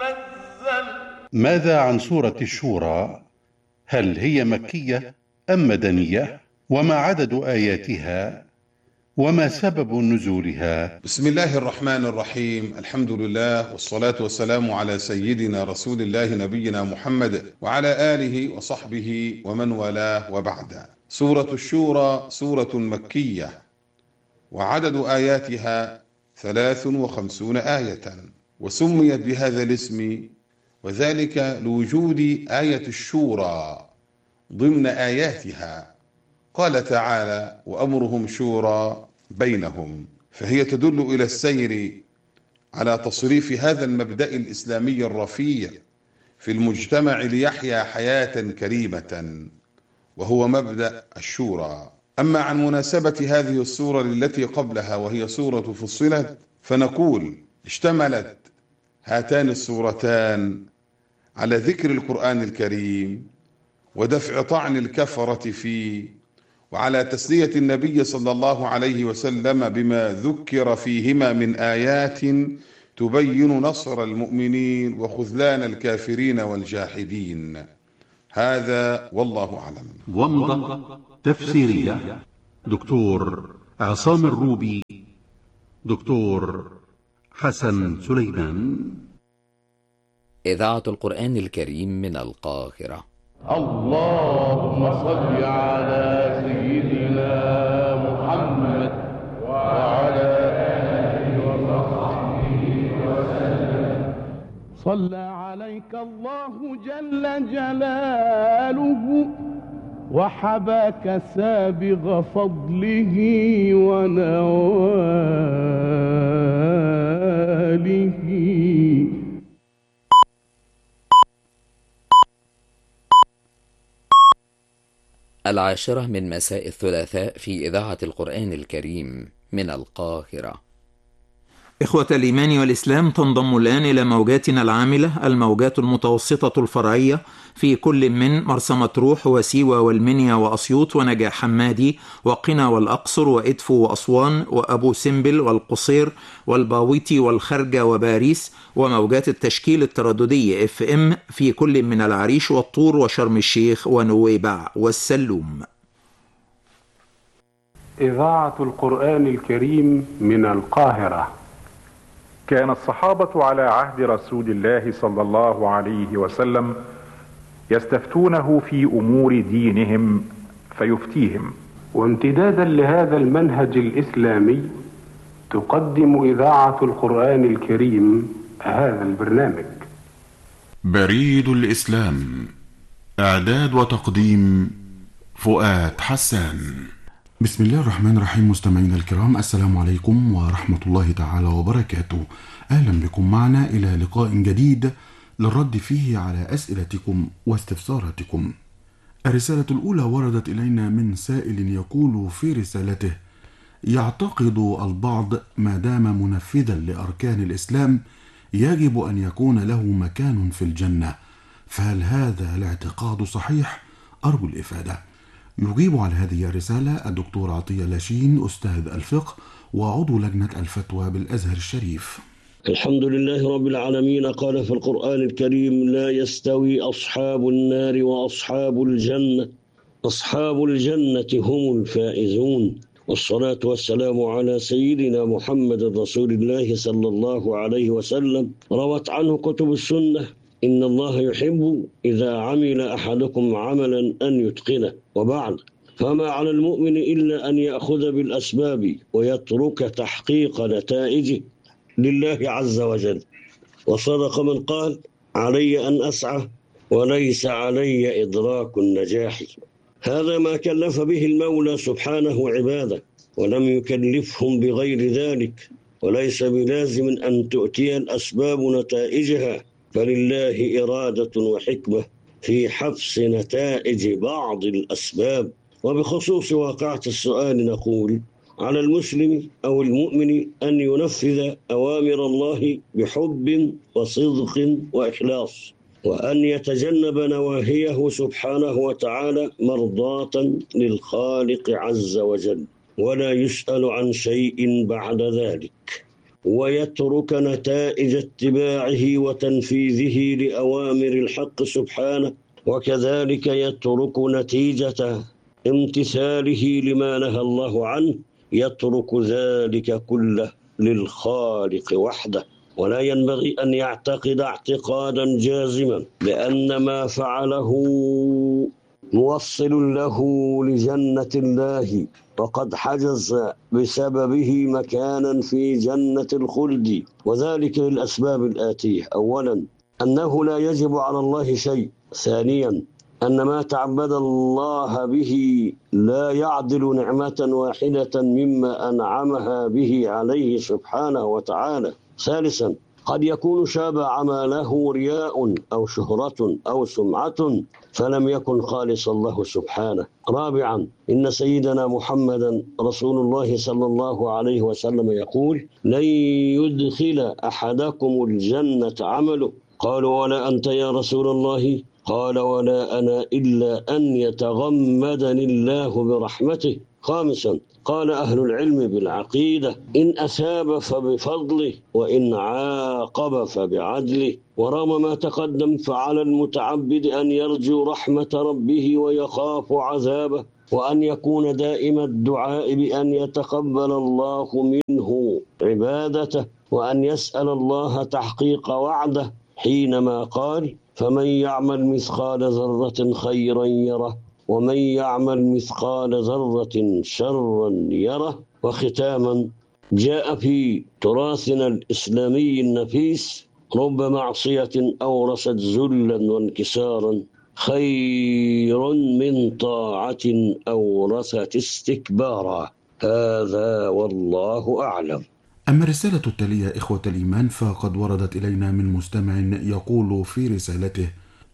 ماذا عن سورة الشورى؟ هل هي مكية أم مدنية؟ وما عدد آياتها؟ وما سبب نزولها؟ بسم الله الرحمن الرحيم. الحمد لله والصلاة والسلام على سيدنا رسول الله نبينا محمد وعلى آله وصحبه ومن والاه، وبعد. سورة الشورى سورة مكية، وعدد آياتها 53 آية، وسميت بهذا الاسم وذلك لوجود آية الشورى ضمن آياتها. قال تعالى: وأمرهم شورى بينهم، فهي تدل إلى السير على تصريف هذا المبدأ الإسلامي الرفيع في المجتمع ليحيا حياة كريمة، وهو مبدأ الشورى. أما عن مناسبة هذه السورة التي قبلها وهي سورة فصلت، فنقول اشتملت هاتان السورتان على ذكر القرآن الكريم ودفع طعن الكفرة فيه، وعلى تسلية النبي صلى الله عليه وسلم بما ذكر فيهما من آيات تبين نصر المؤمنين وخذلان الكافرين والجاحدين. هذا والله أعلم. ومضة تفسيرية دكتور عصام الروبي، دكتور حسن سليمان. إذاعة القرآن الكريم من القاهرة. اللهم صل على سيدنا محمد وعلى آله وصحبه وسلم. صلى عليك الله جل جلاله وحباك سابغ فضله ونواله. العاشرة من مساء الثلاثاء في إذاعة القرآن الكريم من القاهرة. إخوة الإيمان والإسلام، تنضم الآن إلى موجاتنا العاملة الموجات المتوسطة الفرعية في كل من مرسى مطروح وسيوة والمنيا وأسيوط ونجاح حمادي وقنا والأقصر وإدفو وأسوان وأبو سمبل والقصير والباويتي والخرجة وباريس، وموجات التشكيل الترددي FM في كل من العريش والطور وشرم الشيخ ونويبع والسلوم. إذاعة القرآن الكريم من القاهرة. كان الصحابة على عهد رسول الله صلى الله عليه وسلم يستفتونه في أمور دينهم فيفتيهم. وامتدادا لهذا المنهج الإسلامي تقدم إذاعة القرآن الكريم هذا البرنامج. بريد الإسلام، إعداد وتقديم فؤاد حسان. بسم الله الرحمن الرحيم. مستمعينا الكرام، السلام عليكم ورحمة الله تعالى وبركاته. أهلا بكم معنا إلى لقاء جديد للرد فيه على أسئلتكم واستفساراتكم. الرسالة الأولى وردت إلينا من سائل يقول في رسالته: يعتقد البعض ما دام منفذا لأركان الإسلام يجب أن يكون له مكان في الجنة، فهل هذا الاعتقاد صحيح؟ أرجو الإفادة. يجيب على هذه الرسالة الدكتور عطية لاشين، أستاذ الفقه وعضو لجنة الفتوى بالأزهر الشريف. الحمد لله رب العالمين. قال في القرآن الكريم: لا يستوي أصحاب النار وأصحاب الجنة، أصحاب الجنة هم الفائزون. والصلاة والسلام على سيدنا محمد رسول الله صلى الله عليه وسلم. روت عنه كتب السنة: إن الله يحب إذا عمل أحدكم عملا أن يتقنه. وبعد، فما على المؤمن إلا أن يأخذ بالأسباب ويترك تحقيق نتائجه لله عز وجل. وصدق من قال: علي أن أسعى وليس علي إدراك النجاح. هذا ما كلف به المولى سبحانه عباده، ولم يكلفهم بغير ذلك، وليس بلازم أن تؤتي الأسباب نتائجها، فلله إرادة وحكمة في حبس نتائج بعض الأسباب. وبخصوص واقعة السؤال نقول: على المسلم أو المؤمن أن ينفذ أوامر الله بحب وصدق وإخلاص، وأن يتجنب نواهيه سبحانه وتعالى مرضاة للخالق عز وجل، ولا يسأل عن شيء بعد ذلك. ويترك نتائج اتباعه وتنفيذه لأوامر الحق سبحانه، وكذلك يترك نتيجة امتثاله لما نهى الله عنه، يترك ذلك كله للخالق وحده. ولا ينبغي أن يعتقد اعتقادا جازما بأن ما فعله موصل له لجنة الله، وقد حجز بسببه مكانا في جنة الخلد، وذلك للأسباب الآتية: أولا، أنه لا يجب على الله شيء. ثانيا، أن ما تعبد الله به لا يعدل نعمة واحدة مما أنعمها به عليه سبحانه وتعالى. ثالثا، قد يكون شابع ما له رياء أو شهرة أو سمعة فلم يكن خالص الله سبحانه. رابعا، إن سيدنا محمدا رسول الله صلى الله عليه وسلم يقول: لن يدخل أحدكم الجنة عمله. قالوا: ولا أنت يا رسول الله؟ قال: ولا أنا إلا أن يتغمدني الله برحمته. خامسا، قال أهل العلم بالعقيدة: إن أثاب فبفضله وإن عاقب فبعدله. ورغم ما تقدم فعلى المتعبد أن يرجو رحمة ربه ويخاف عذابه، وأن يكون دائم الدعاء بأن يتقبل الله منه عبادته، وأن يسأل الله تحقيق وعده حينما قال: فمن يعمل مثقال ذرة خيرا يره ومن يعمل مثقال ذرة شرا يره. وختاما، جاء في تراثنا الإسلامي النفيس: رب معصية أورثت ذلا وانكسارا خير من طاعة أورثت استكبارا. هذا والله أعلم. أما الرسالة التالية إخوة الإيمان فقد وردت إلينا من مستمع يقول في رسالته: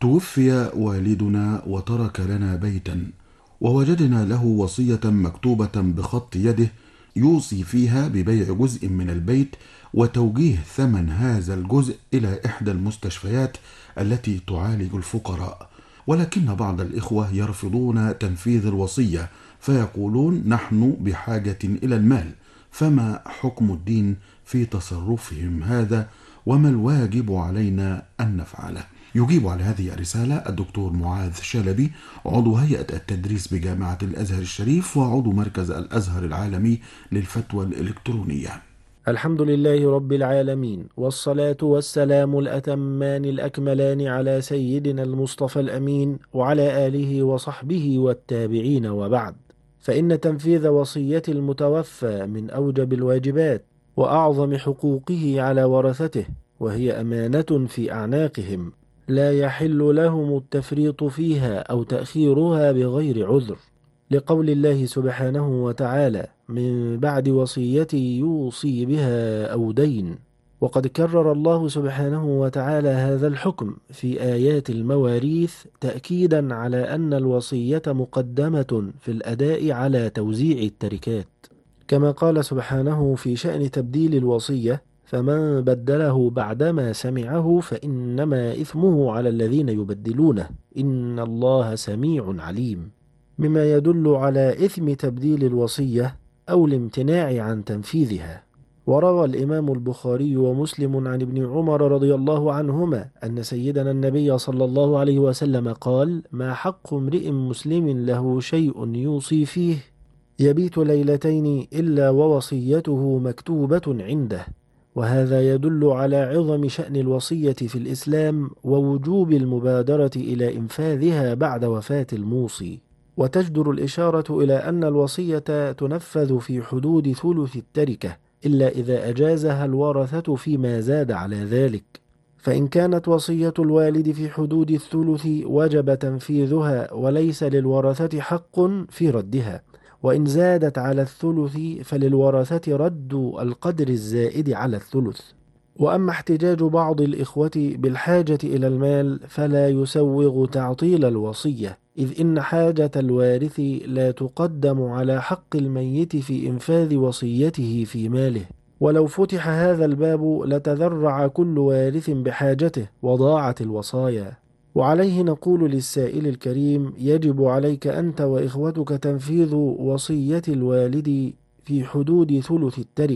توفي والدنا وترك لنا بيتا، ووجدنا له وصية مكتوبة بخط يده يوصي فيها ببيع جزء من البيت وتوجيه ثمن هذا الجزء إلى إحدى المستشفيات التي تعالج الفقراء، ولكن بعض الإخوة يرفضون تنفيذ الوصية فيقولون: نحن بحاجة إلى المال، فما حكم الدين في تصرفهم هذا، وما الواجب علينا أن نفعله؟ يجيب على هذه الرسالة الدكتور معاذ شلبي، عضو هيئة التدريس بجامعة الأزهر الشريف وعضو مركز الأزهر العالمي للفتوى الإلكترونية. الحمد لله رب العالمين، والصلاة والسلام الأتمان الأكملان على سيدنا المصطفى الأمين وعلى آله وصحبه والتابعين، وبعد. فإن تنفيذ وصية المتوفى من أوجب الواجبات وأعظم حقوقه على ورثته، وهي أمانة في أعناقهم لا يحل لهم التفريط فيها أو تأخيرها بغير عذر، لقول الله سبحانه وتعالى: من بعد وصية يوصي بها أو دين. وقد كرر الله سبحانه وتعالى هذا الحكم في آيات المواريث تأكيدا على أن الوصية مقدمة في الأداء على توزيع التركات، كما قال سبحانه في شأن تبديل الوصية: فمن بدله بعدما سمعه فإنما إثمه على الذين يبدلونه إن الله سميع عليم، مما يدل على إثم تبديل الوصية أو الامتناع عن تنفيذها. وروى الإمام البخاري ومسلم عن ابن عمر رضي الله عنهما أن سيدنا النبي صلى الله عليه وسلم قال: ما حق امرئ مسلم له شيء يوصي فيه يبيت ليلتين إلا ووصيته مكتوبة عنده. وهذا يدل على عظم شأن الوصية في الإسلام ووجوب المبادرة إلى إنفاذها بعد وفاة الموصي. وتجدر الإشارة إلى أن الوصية تنفذ في حدود ثلث التركة إلا إذا أجازها الورثة فيما زاد على ذلك، فإن كانت وصية الوالد في حدود الثلث وجب تنفيذها وليس للورثة حق في ردها، وإن زادت على الثلث فللورثة رد القدر الزائد على الثلث. وأما احتجاج بعض الإخوة بالحاجة إلى المال فلا يسوغ تعطيل الوصية، إذ إن حاجة الوارث لا تقدم على حق الميت في إنفاذ وصيته في ماله، ولو فتح هذا الباب لتذرع كل وارث بحاجته وضاعت الوصايا. وعليه نقول للسائل الكريم: يجب عليك أنت وإخوتك تنفيذ وصية الوالد في حدود ثلث التركة،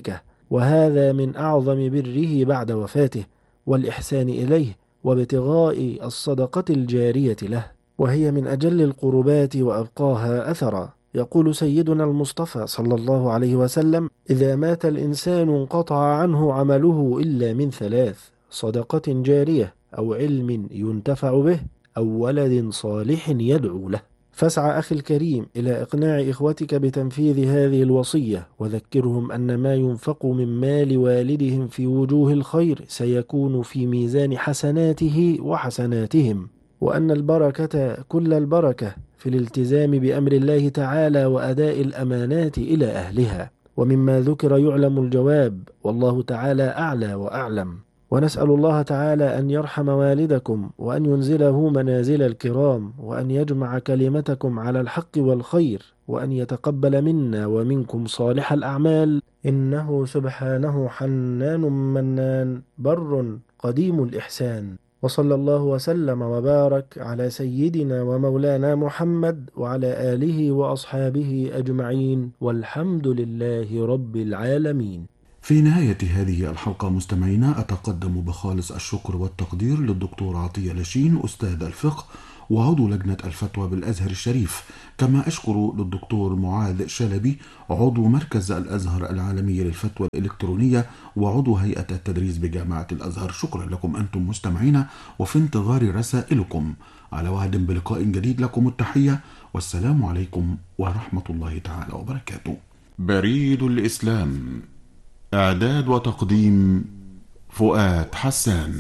وهذا من أعظم بره بعد وفاته والإحسان إليه وابتغاء الصدقة الجارية له، وهي من أجل القربات وأبقاها أثرا. يقول سيدنا المصطفى صلى الله عليه وسلم: إذا مات الإنسان انقطع عنه عمله إلا من ثلاث: صدقة جارية، أو علم ينتفع به، أو ولد صالح يدعو له. فاسعى أخي الكريم إلى إقناع إخوتك بتنفيذ هذه الوصية، وذكرهم أن ما ينفق من مال والدهم في وجوه الخير سيكون في ميزان حسناته وحسناتهم، وأن البركة كل البركة في الالتزام بأمر الله تعالى وأداء الأمانات إلى أهلها. ومما ذكر يعلم الجواب، والله تعالى أعلى وأعلم. ونسأل الله تعالى أن يرحم والدكم، وأن ينزله منازل الكرام، وأن يجمع كلمتكم على الحق والخير، وأن يتقبل منا ومنكم صالح الأعمال، إنه سبحانه حنان منان بر قديم الإحسان. وصلى الله وسلم وبارك على سيدنا ومولانا محمد وعلى آله وأصحابه أجمعين، والحمد لله رب العالمين. في نهاية هذه الحلقة مستمعينا أتقدم بخالص الشكر والتقدير للدكتور عطية لاشين أستاذ الفقه وعضو لجنة الفتوى بالأزهر الشريف، كما أشكر للدكتور معاذ شلبي عضو مركز الأزهر العالمي للفتوى الإلكترونية وعضو هيئة التدريس بجامعة الأزهر. شكرا لكم أنتم مستمعينا، وفي انتظار رسائلكم. على وعد بلقاء جديد، لكم التحية والسلام عليكم ورحمة الله تعالى وبركاته. بريد الإسلام، إعداد وتقديم فؤاد حسان.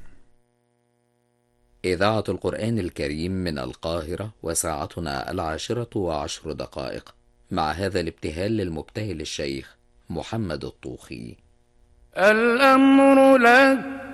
إذاعة القرآن الكريم من القاهرة، وساعتنا 10:10 مع هذا الابتهال للمبتهل الشيخ محمد الطوخي. الأمر لك